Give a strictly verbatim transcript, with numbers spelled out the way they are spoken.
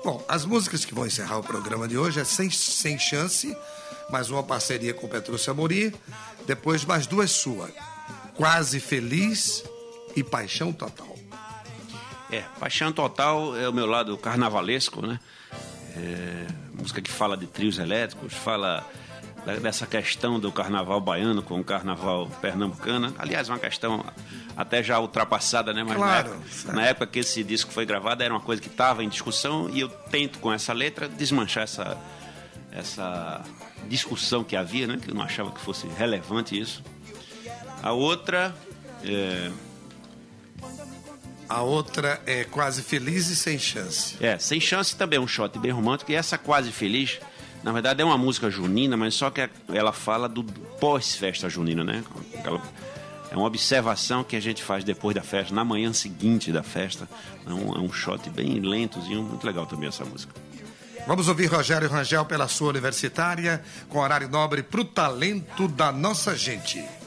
Bom, as músicas que vão encerrar o programa de hoje é Sem, Sem Chance, mais uma parceria com Petrúcio Amorim, depois mais duas suas, Quase Feliz e Paixão Total. É, Paixão Total é o meu lado carnavalesco, né? É, música que fala de trios elétricos, fala dessa questão do carnaval baiano com o carnaval pernambucano. Aliás, uma questão até já ultrapassada, né? Mas claro, na, época, na época que esse disco foi gravado era uma coisa que estava em discussão e eu tento com essa letra desmanchar essa, essa discussão que havia, né? Que eu não achava que fosse relevante isso. A outra é... A outra é Quase Feliz e Sem Chance. É, Sem Chance também é um shot bem romântico. E essa Quase Feliz, na verdade, é uma música junina, mas só que ela fala do pós-festa junina, né? É uma observação que a gente faz depois da festa, na manhã seguinte da festa. É um, é um shot bem lentozinho, muito legal também essa música. Vamos ouvir Rogério Rangel pela sua universitária, com horário nobre pro talento da nossa gente.